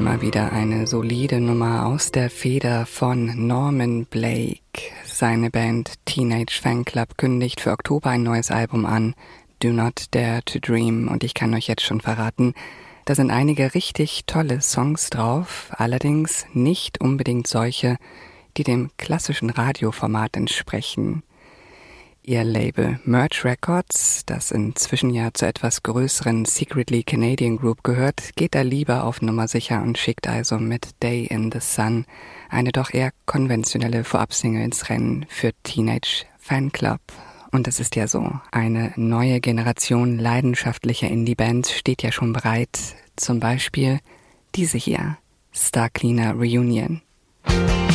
Mal wieder eine solide Nummer aus der Feder von Norman Blake. Seine Band Teenage Fanclub kündigt für Oktober ein neues Album an, Do Not Dare to Dream. Und ich kann euch jetzt schon verraten, da sind einige richtig tolle Songs drauf, allerdings nicht unbedingt solche, die dem klassischen Radioformat entsprechen. Ihr Label Merge Records, das inzwischen ja zur etwas größeren Secretly Canadian Group gehört, geht da lieber auf Nummer sicher und schickt also mit Day in the Sun eine doch eher konventionelle Vorabsingle ins Rennen für Teenage Fanclub. Und es ist ja so, eine neue Generation leidenschaftlicher Indie-Bands steht ja schon bereit. Zum Beispiel diese hier, Star Cleaner Reunion.